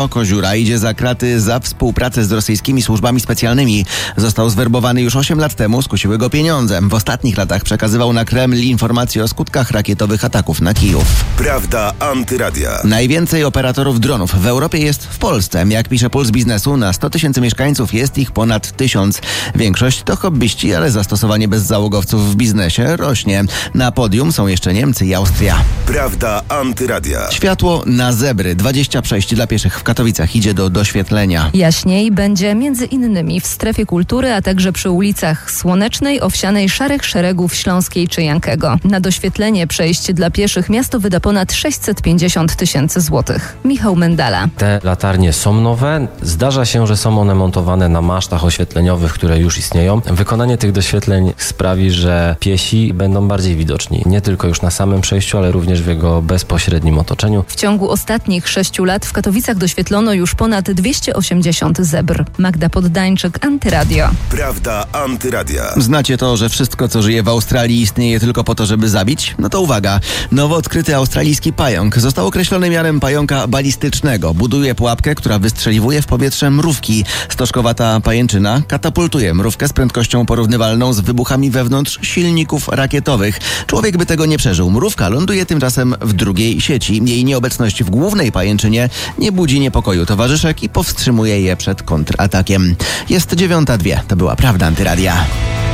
Koziura idzie za kraty za współpracę z rosyjskimi służbami specjalnymi. Został zwerbowany już 8 lat temu, skusiły go pieniądze. W ostatnich latach przekazywał na Kreml informacje o skutkach rakietowych ataków na Kijów. Prawda Antyradia. Najwięcej operatorów dronów w Europie jest w Polsce. Jak pisze Puls Biznesu, na 100 tysięcy mieszkańców jest ich ponad 1000. Większość to hobbyści, ale zastosowanie bezzałogowców w biznesie rośnie. Na podium są jeszcze Niemcy i Austria. Prawda Antyradia. Światło na zebry. 20 przejść dla pieszych w Katowicach idzie do doświetlenia. Jaśniej będzie między innymi w Strefie Kultury, a także przy ulicach Słonecznej, Owsianej, Szarych Szeregów, Śląskiej czy Jankego. Na doświetlenie przejść dla pieszych miasto wyda ponad 650 tysięcy złotych. Michał Mendala. Te latarnie są nowe. Zdarza się, że są one montowane na masztach oświetleniowych, które już istnieją. Wykonanie tych doświetleń sprawi, że piesi będą bardziej widoczni. Nie tylko już na samym przejściu, ale również w jego bezpośrednim otoczeniu. W ciągu ostatnich 6 lat w Katowicach doświetlono już ponad 280 zebr. Magda Poddańczyk, Antyradio. Prawda Antyradia. Znacie to, że wszystko, co żyje w Australii, istnieje tylko po to, żeby zabić? No to uwaga. Nowo odkryty australijski pająk został określony mianem pająka balistycznego. Buduje pułapkę, która wystrzeliwuje w powietrze mrówki. Stożkowata pajęczyna katapultuje mrówkę z prędkością porównywalną z wybuchami wewnątrz silników rakietowych. Człowiek by tego nie przeżył. Mrówka ląduje tymczasem w drugiej sieci. Jej nieobecność w głównej pajęczynie nie budzi niepokoju towarzyszek i powstrzymuje je przed kontratakiem. Jest 9:02. To była Prawda Antyradia.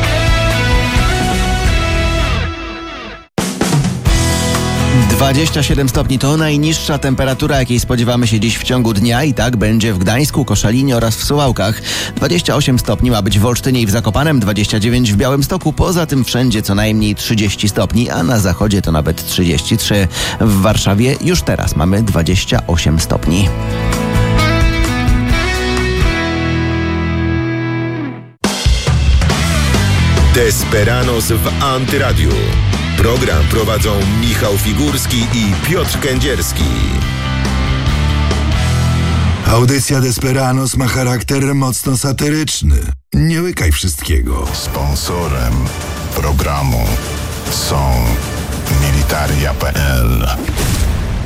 27 stopni to najniższa temperatura, jakiej spodziewamy się dziś w ciągu dnia i tak będzie w Gdańsku, Koszalinie oraz w Suwałkach. 28 stopni ma być w Olsztynie i w Zakopanem, 29 w Białymstoku, poza tym wszędzie co najmniej 30 stopni, a na zachodzie to nawet 33. W Warszawie już teraz mamy 28 stopni. Desperados w Antyradiu. Program prowadzą Michał Figurski i Piotr Kędzierski. Audycja Desperados ma charakter mocno satyryczny. Nie łykaj wszystkiego. Sponsorem programu są Militaria.pl.